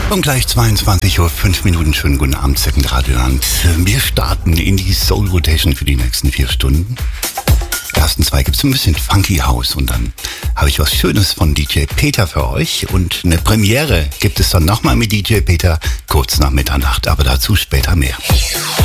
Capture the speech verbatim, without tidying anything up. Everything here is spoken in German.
Und gleich zweiundzwanzig Uhr, fünf Minuten. Schönen guten Abend, Second Radioland. Wir starten in die Soul Rotation für die nächsten vier Stunden. Die ersten zwei gibt es ein bisschen Funky House und dann habe ich was Schönes von D J Peter für euch. Und eine Premiere gibt es dann nochmal mit D J Peter kurz nach Mitternacht, aber dazu später mehr.